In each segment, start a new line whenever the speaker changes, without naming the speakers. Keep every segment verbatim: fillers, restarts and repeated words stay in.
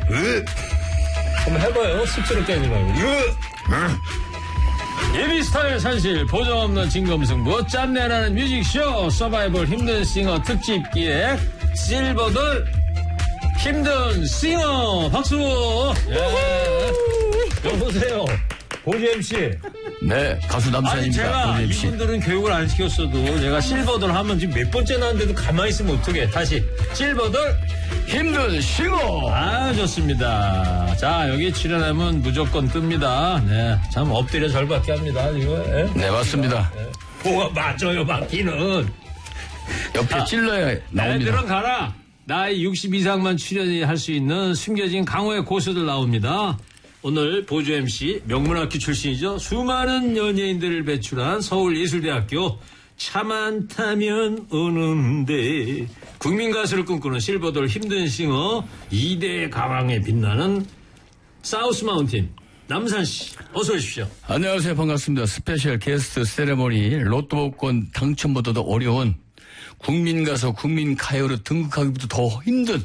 으.
한번 해봐요. 습수를 깨지 말고. 으. 예비 스타일 산실 보정 없는 진검승부 짠내나는 뮤직쇼 서바이벌 힘든 싱어 특집 기획 실버돌 힘든 싱어 박수. 예. 여보세요 보조 엠씨.
네, 가수 남산입니다.
아니 제가
보조 엠씨.
이분들은 교육을 안 시켰어도 제가 실버돌 하면 지금 몇 번째 나왔는데도 가만히 있으면 어떡해. 다시 실버돌
힘든 싱어.
아, 좋습니다. 자, 여기 출연하면 무조건 뜹니다. 네, 참 엎드려 절받게 합니다. 이거. 예?
네, 맞습니다.
네. 뭐가 맞아요, 맞기는.
옆에 찔러야 나옵니다.
애들은 가라. 나이 육십 이상만 출연할 수 있는 숨겨진 강호의 고수들 나옵니다. 오늘 보조 엠씨 명문학교 출신이죠. 수많은 연예인들을 배출한 서울예술대학교 차 많다면 오는데 국민가수를 꿈꾸는 실버돌 힘든 싱어 이 대 가왕에 빛나는 사우스 마운틴 남산씨 어서 오십시오.
안녕하세요. 반갑습니다. 스페셜 게스트 세레모니 로또 복권 당첨보다도 어려운 국민가수 국민가요로 등극하기보다 더 힘든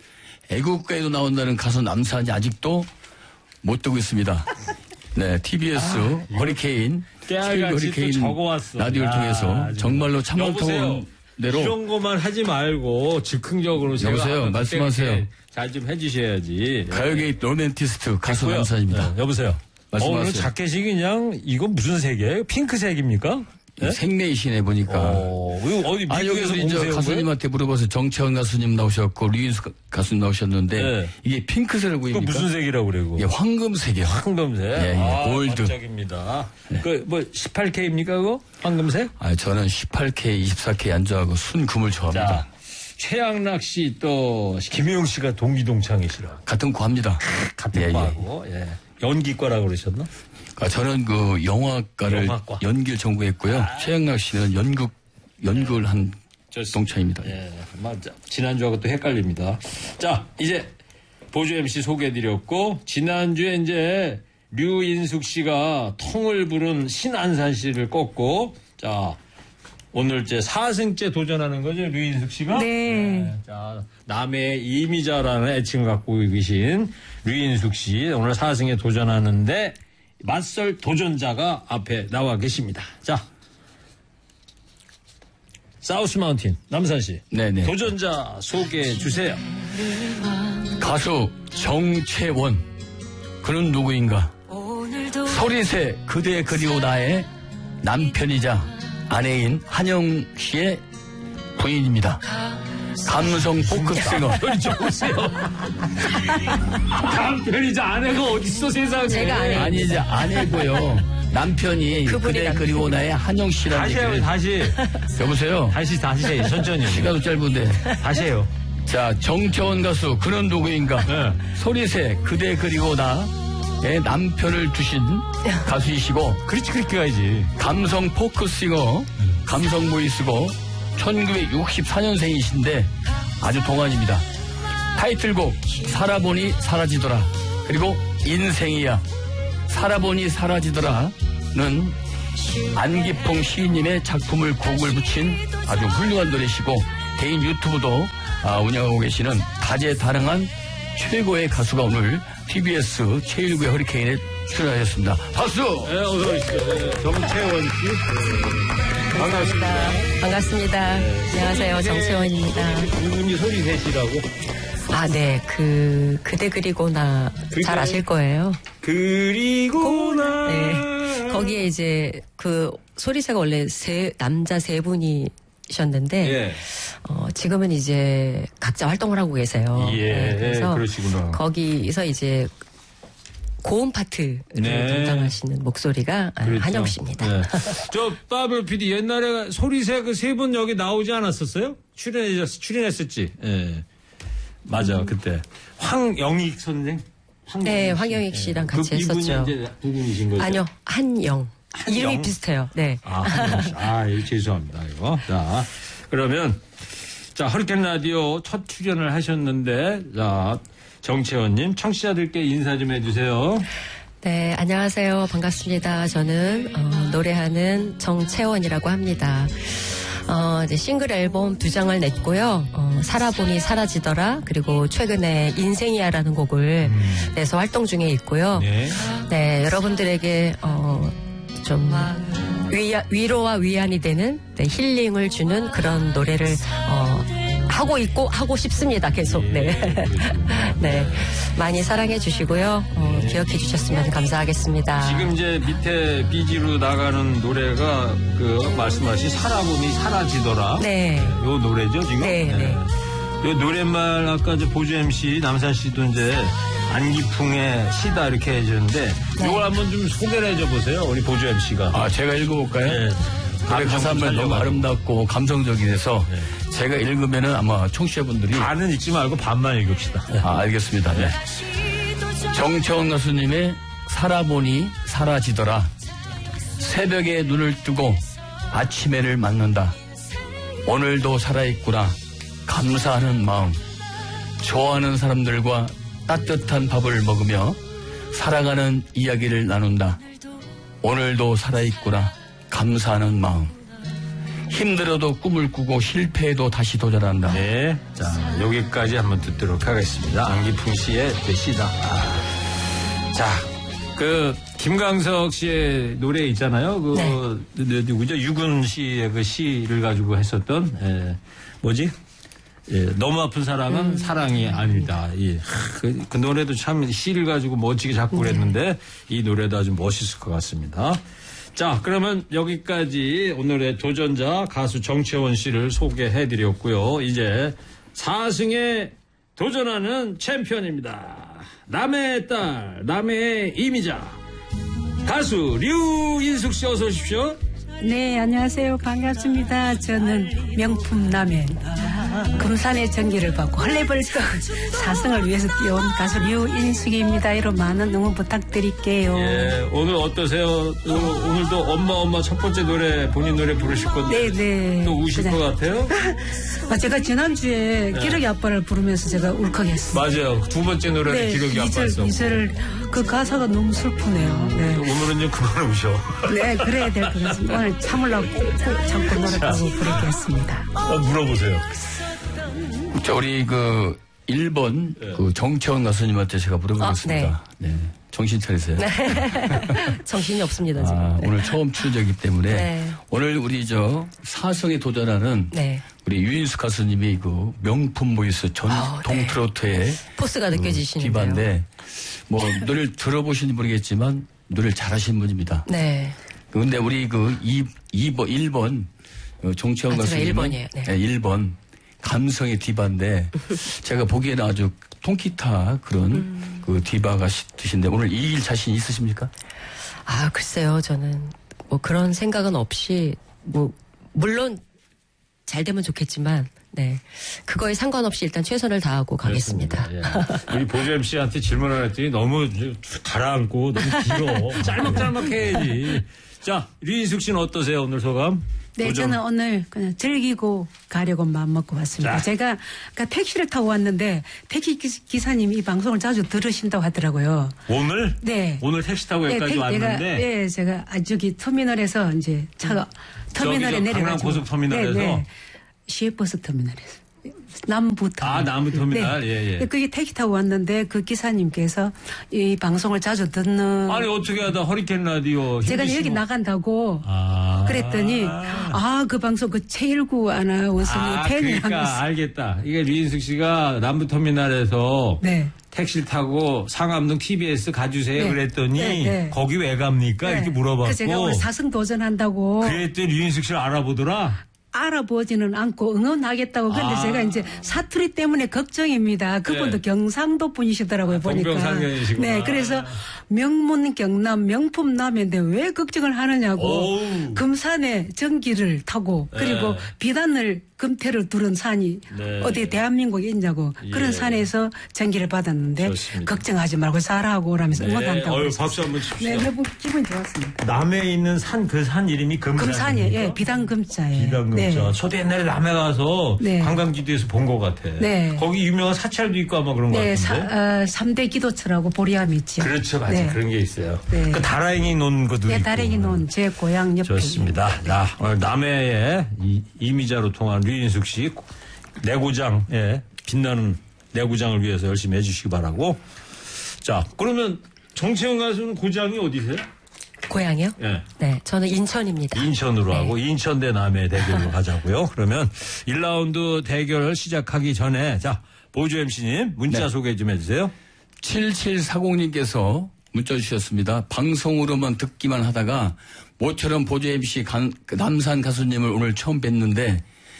애국가에도 나온다는 가수 남산이 아직도 못 뜨고 있습니다. 네, 티비에스 아, 허리케인
허리케인 적어왔어.
라디오를
아,
통해서 정말로 참말통은 대로
이런 것만 하지 말고 즉흥적으로
여보세요. 말씀하세요.
잘 좀 해주셔야지.
가요계의 로맨티스트 가수 남산입니다.
네, 여보세요.
말씀하세요.
어, 오늘 자켓이 그냥 이건 무슨 색이에요? 핑크색입니까?
네? 생내이시네 보니까.
어, 어디
아, 여기 우리 저 가수님한테 물어봐서 정채원 가수님 나오셨고 류인수 가수님 나오셨는데 네. 이게 핑크색을 보입니까?
무슨 색이라고 그래요?
이게 황금색이에요.
황금색.
예, 예.
아,
골드.
반짝입니다. 네. 그 뭐 십팔 케이입니까 그거? 황금색?
아, 저는 십팔 케이, 이십사 케이 안 좋아하고 순금을 좋아합니다.
자, 최양락 씨 또 김효영 씨가 동기동창이시라.
같은 과입니다.
같은
예,
과고. 예. 예. 연기과라고 그러셨나?
아, 저는 그 영화과를
영화과.
연기를 전공했고요. 아. 최양락 씨는 연극 연극을 한
좋습니다.
동창입니다.
예, 맞아. 지난주하고 또 헷갈립니다. 자, 이제 보조 엠씨 소개해드렸고 지난주에 이제 류인숙 씨가 통을 부른 신안산 씨를 꺾고 자 오늘 이제 사 승째 도전하는 거죠, 류인숙 씨가?
네.
네. 자, 남의 이미자라는 애칭을 갖고 계신 류인숙 씨 오늘 사 승에 도전하는데. 맞설 도전자가 앞에 나와 계십니다. 자, 사우스 마운틴 남산씨.
네네.
도전자 소개해 주세요.
가수 정채원. 그는 누구인가? 소리새 그대 그리고 나의 남편이자 아내인 한영 씨의 부인입니다. 감성 포크싱어.
편이 좋으세요. 남편이자 아내가 어딨어 세상에.
제가 아내.
아니 이제 아내고요. 남편이 그대
남편.
그리고 나의 한영 씨라는
다시 해요,
얘기를.
다시.
여보세요.
다시, 다시 해요, 천천히.
시간도 짧은데.
다시 해요.
자, 정채원 가수 그는 누구인가?
네.
소리새 그대 그리고 나의 남편을 두신 가수이시고
그렇지, 그렇게 가야지.
감성 포크싱어, 감성 보이스고 천구백육십사 년생이신데 아주 동안입니다. 타이틀곡 살아보니 사라지더라 그리고 인생이야 살아보니 사라지더라는 안기풍 시인님의 작품을 곡을 붙인 아주 훌륭한 노래시고 개인 유튜브도 운영하고 계시는 다재다능한 최고의 가수가 오늘 티비에스 제일구의 허리케인에 출연하셨습니다. 박수!
네, 어서 오십시오. 네, 정채원 씨. 반갑습니다.
반갑습니다. 네. 안녕하세요. 정채원입니다.
이분이 소리셋이라고?
아, 네. 그, 그대 그리고 나 잘 아실 거예요.
그리고 나.
네. 거기에 이제 그 소리새가 원래 세, 남자 세 분이 셨는데
예.
어, 지금은 이제 각자 활동을 하고 계세요.
예,
네, 그래서
그러시구나.
거기서 이제 고음 파트를
네.
담당하시는 목소리가
그렇죠.
한영 씨입니다.
네. 저 빠블 피디 옛날에 소리새 그 세 분 여기 나오지 않았었어요? 출연했 출연했었지. 예. 맞아
음.
그때 황영익 선생. 황영익
네,
씨.
황영익 씨랑 같이
그,
했었죠.
이분이 이제 두 분이신 거죠?
아니요, 한영.
한영?
이름이 비슷해요. 네.
아, 한영 씨. 아, 예, 죄송합니다 이거. 자, 그러면 자 허리케인 라디오 첫 출연을 하셨는데 자. 정채원님, 청취자들께 인사 좀 해주세요.
네, 안녕하세요. 반갑습니다. 저는 어, 노래하는 정채원이라고 합니다. 어, 이제 싱글 앨범 두 장을 냈고요. 어, 살아보니 사라지더라. 그리고 최근에 인생이야라는 곡을 음. 내서 활동 중에 있고요. 네, 네 여러분들에게 어, 좀 위, 위로와 위안이 되는 네, 힐링을 주는 그런 노래를 어, 하고 있고 하고 싶습니다. 계속. 네, 네 많이 사랑해 주시고요. 어, 기억해 주셨으면 감사하겠습니다.
지금 이제 밑에 비지로 나가는 노래가 그 말씀하신 살아보니 사라지더라.
네.
요 노래죠 지금.
네. 네. 네.
요 노랫말 아까 이제 보주 엠씨 남산 씨도 이제 안기풍의 시다 이렇게 해주는데 네. 이걸 한번 좀 소개를 해줘 보세요. 우리 보주 엠씨가.
아 제가 읽어볼까요? 네. 노래 가사 한번 너무 아름답고 감성적이라서 네. 제가 읽으면은 아마 청취자분들이
반은 읽지 말고 반만 읽읍시다.
아 알겠습니다. 네. 정채원 가수님의 살아보니 사라지더라. 새벽에 눈을 뜨고 아침에를 맞는다. 오늘도 살아있구나. 감사하는 마음. 좋아하는 사람들과 따뜻한 밥을 먹으며 살아가는 이야기를 나눈다. 오늘도 살아있구나. 감사하는 마음. 힘들어도 꿈을 꾸고 실패해도 다시 도전한다.
네. 자, 여기까지 한번 듣도록 하겠습니다. 안기풍 씨의 시다. 아. 자, 그, 김광석 씨의 노래 있잖아요. 그, 네. 누구죠? 유근 씨의 그 시를 가지고 했었던, 에, 뭐지? 예, 너무 아픈 사랑은 음. 사랑이 아니다. 예. 그, 그 노래도 참 시를 가지고 멋지게 작곡을 네. 했는데 이 노래도 아주 멋있을 것 같습니다. 자, 그러면 여기까지 오늘의 도전자 가수 정채원 씨를 소개해드렸고요. 이제 사승에 도전하는 챔피언입니다. 남의 딸, 남의 이미자 가수 류인숙 씨 어서 오십시오.
네, 안녕하세요. 반갑습니다. 저는 명품 남의 금산의 전기를 받고 헐레벌떡 사승을 위해서 뛰어온 가수 류인숙입니다. 이런 많은 응원 부탁드릴게요.
예, 오늘 어떠세요? 오늘도 엄마 엄마 첫 번째 노래 본인 노래 부르실 건데
네네.
또 우실 그냥. 것 같아요?
제가 지난주에 네. 기러기 아빠를 부르면서 제가 울컥했어요.
맞아요. 두 번째 노래는
네,
기러기 아빠였어.
이절 그 가사가 너무 슬프네요. 네.
오늘은 좀 그만 우셔.
네, 그래야 될 것 같습니다. 오늘 참으려고 꼭 참고 노력하고 부르겠습니다.
어, 물어보세요.
자, 우리 그 일 번 네. 그 정채원 가수님한테 제가 물어보겠습니다. 어, 네. 네. 정신 차리세요.
네. 정신이 없습니다 지금.
아,
네.
오늘 처음 출연이기 때문에 네. 오늘 우리 저 사성에 도전하는 네. 우리 유인숙 가수님이 그 명품 보이스 전통 어, 트로트의 네.
포스가 느껴지시는데요.
그 디바인데 뭐 노래를 들어보시는지 모르겠지만 노래를 잘하시는 분입니다.
네.
그런데 우리 그 이 번 일 번 정채원
아,
가수님은
일 번이에요. 네.
네, 일 번 감성의 디바인데 제가 보기에는 아주 통기타 그런 음. 그 디바가 드신데 오늘 이길 자신 있으십니까?
아 글쎄요 저는 뭐 그런 생각은 없이 뭐 물론 잘 되면 좋겠지만 네 그거에 상관없이 일단 최선을 다하고 가겠습니다.
예. 우리 보조 엠씨한테 질문을 했더니 너무 가라앉고 너무 길어. 짤막짤막 해야지. 자 류인숙 씨는 어떠세요 오늘 소감?
네, 도전. 저는 오늘 그냥 즐기고 가려고 마음 먹고 왔습니다. 자. 제가 아까 택시를 타고 왔는데 택시 기사님이 이 방송을 자주 들으신다고 하더라고요.
오늘?
네.
오늘 택시 타고 여기까지 네, 왔는데?
네, 제가 저기 터미널에서 이제 차가 터미널에 내려가지고.
강남 고속터미널에서? 네, 네.
시외버스 터미널에서. 남부 터미널.
아, 남부 터미널?
네.
예, 예.
그게 택시 타고 왔는데 그 기사님께서 이 방송을 자주 듣는.
아니, 어떻게 하다 허리케인 라디오.
제가 힘드시고. 여기 나간다고. 아. 그랬더니, 아, 그 방송 그 최일구 아나운서님
아,
팬이라면서.
그러니까 알겠다. 이게 류인숙 씨가 남부 터미널에서.
네.
택시를 타고 상암동 티비에스 가주세요. 네. 그랬더니
네, 네.
거기 왜 갑니까? 네. 이렇게 물어봤고.
그래서 제가 오늘 사승 도전한다고.
그랬더니 류인숙 씨를 알아보더라.
알아보지는 않고 응원하겠다고. 그런데 아. 제가 이제 사투리 때문에 걱정입니다. 그분도 네. 경상도 분이시더라고요. 보니까.
동병상련이시구나.
네, 그래서 명문 경남 명품 남인데 왜 걱정을 하느냐고. 오우. 금산에 전기를 타고 그리고 네. 비단을 금태를 두른 산이 네. 어디 대한민국에 있냐고. 예. 그런 산에서 전기를 받았는데 좋습니다. 걱정하지 말고 잘하고 그러면서 네. 응원한다고.
어유 박수 한번 칩시다.
네, 너무 기분이 좋았습니다.
남해에 있는 산 그 산 이름이 금산이에요.
금산이에요. 예, 비단금자예요.
비단금자.
네.
저도 옛날에 남해 가서
네.
관광지도에서 본 것 같아.
네.
거기 유명한 사찰도 있고 아마 그런 것
네,
같은데.
사, 어, 삼 대 기도처라고 보리암이 있죠.
그렇죠, 맞아요.
네.
그런 게 있어요.
네.
그 다라잉이 논 것도
네,
있고.
다랭이 논 제 고향 옆에.
좋습니다.
네.
자, 오늘 남해의 이, 이미자로 통한 류인숙 씨 내고장에 빛나는 내고장을 위해서 열심히 해주시기 바라고. 자, 그러면 정채영 가수는 고장이 어디세요?
고향이요?
예.
네, 저는 인천입니다.
인천으로
네.
하고 인천 대 남해 대결로 가자고요. 그러면 일 라운드 대결 시작하기 전에 자 보조 엠씨님 문자
네.
소개 좀 해주세요.
칠칠사공님께서 문자 주셨습니다. 방송으로만 듣기만 하다가 모처럼 보조 엠씨 간, 남산 가수님을 오늘 처음 뵀는데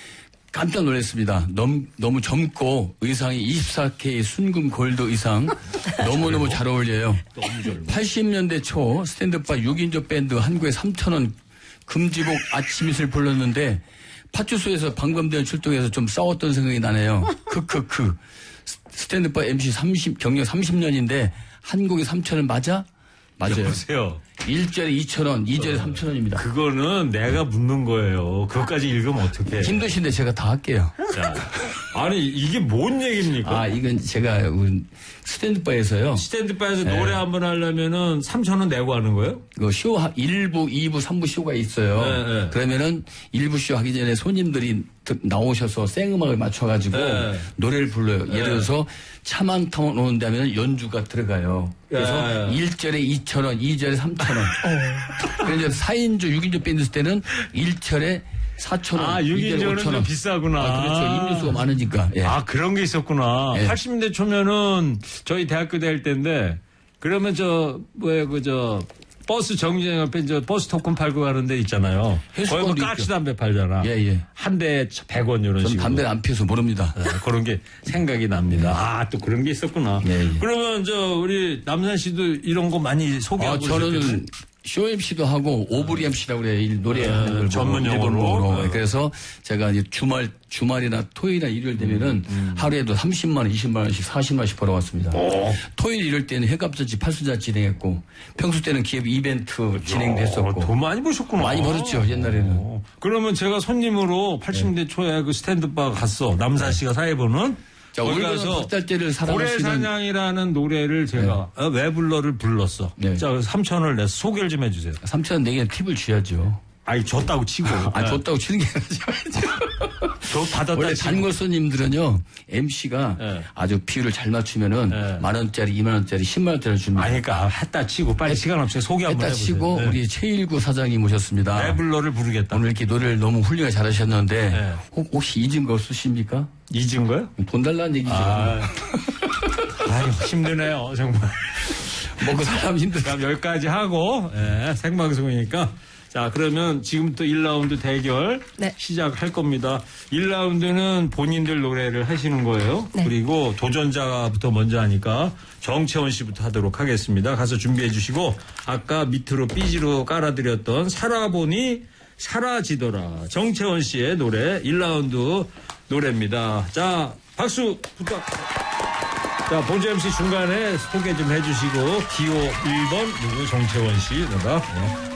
깜짝 놀랐습니다. 너무, 너무 젊고 의상이 이십사 케이 순금 골드 의상 너무너무 잘 어울려요. 팔십 년대 초 스탠드바 육 인조 밴드 한국에 삼천 원 금지곡 아침잇을 불렀는데 파출소에서 방범대원 출동해서 좀 싸웠던 생각이 나네요. 크크크. 스탠드바 엠씨 삼십, 경력 삼십 년인데 한 곡에 삼천 원 맞아? 맞아요.
여보세요.
일 절에 이천 원, 이 절에 삼천 원입니다.
그거는 내가 묻는 거예요. 그것까지 읽으면 어떡해.
힘드신데 제가 다 할게요.
자, 아니 이게 뭔 얘기입니까?
아, 이건 제가 스탠드바에서요.
스탠드바에서
네.
노래 한번 하려면은 삼천 원 내고 하는 거예요?
그 쇼, 일 부, 이 부, 삼 부 쇼가 있어요.
네, 네.
그러면은 일 부 쇼 하기 전에 손님들이 나오셔서 생음악을 맞춰가지고
네.
노래를 불러요. 예를 들어서 차만 타고 오는데 하면 연주가 들어가요. 그래서
네.
일 절에 이천 원, 이 절에 삼천 원. 그래서 사 인조, 육 인조 밴드 있을 때는 일 절에 사천 원.
아, 육 인조는 좀 비싸구나.
아, 그렇죠. 인류수가 많으니까. 예.
아, 그런 게 있었구나.
예.
팔십 년대 초면은 저희 대학교 다닐 때인데 그러면 저 뭐야 그 저 버스 정류장 옆에 저 버스 토큰 팔고 가는 데 있잖아요. 거기 뭐
해수욕관도
까치
있죠.
담배 팔잖아.
예, 예.
한 대에 백 원 이런
전
식으로.
담배를 안 피워서 모릅니다.
네, 그런 게 생각이 납니다. 아, 또 그런 게 있었구나.
예, 예.
그러면 저 우리 남산 씨도 이런 거 많이
아,
소개하고
저는
있었겠네?
쇼 엠씨도 하고 오브리 엠씨라고 그래요. 이 노래하는 걸
전문
보고,
용어로.
일본어로.
네.
그래서 제가 이제 주말 주말이나 토요일이나 일요일 되면은 하루에도 삼십만 원, 이십만 원씩, 사십만 원씩 벌어왔습니다. 토요일 이럴 때는 회갑잔치, 팔순잔치 진행했고 평소 때는 기업 이벤트 진행됐었고.
어, 돈 많이 버셨구나.
많이 벌었죠, 옛날에는.
어. 그러면 제가 손님으로 팔십 년대 초에 그 스탠드바 갔어. 남산 씨가 사회보는.
자,
거기
올가는
가서
박달대를 사랑하시는
고래사냥이라는 노래를 제가 어, 왜 불러를 불렀어.
네.
자, 삼천 원을 내서 소개를 좀 해주세요.
삼천 원 내기는 팁을 줘야죠.
아니, 줬다고 치고.
아,
네.
줬다고 치는 게 아니죠.
저 받았다
원래
치고.
단골 손님들은요, 엠씨가
네.
아주 비율을 잘 맞추면은
네.
만 원짜리, 이만 원짜리, 십만 원짜리를 줍니다.
아니, 그러니까 했다 치고 빨리 시간 없이 소개 한번
했다
해보세요.
치고
네.
우리 최일구 사장님 모셨습니다.
왜 불러를 부르겠다.
오늘 이렇게 노래를 너무 훌륭하게 잘하셨는데
네.
혹, 혹시 잊은 거 없으십니까?
잊은 거요?
돈 달라는 얘기죠.
아, 아유, 힘드네요, 정말.
먹고 사람 힘들어.
그럼 여기까지 하고, 예, 생방송이니까. 자, 그러면 지금부터 일 라운드 대결
네.
시작할 겁니다. 일 라운드는 본인들 노래를 하시는 거예요.
네.
그리고 도전자부터 먼저 하니까 정채원 씨부터 하도록 하겠습니다. 가서 준비해 주시고, 아까 밑으로 삐지로 깔아드렸던 살아보니 사라지더라. 정채원 씨의 노래 일 라운드 노래입니다. 자, 박수 부탁. 자, 본주 엠씨 중간에 소개 좀 해주시고 기호 일 번 누구 정채원 씨, 뭐다? 네.